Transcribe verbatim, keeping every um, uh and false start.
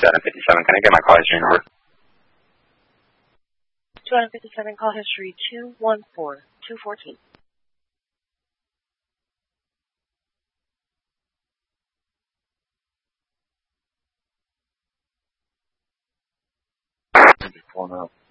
fifty-seven fifty-seven. Can I get my call history number? two fifty-seven call history two one four two one four. Pulling up.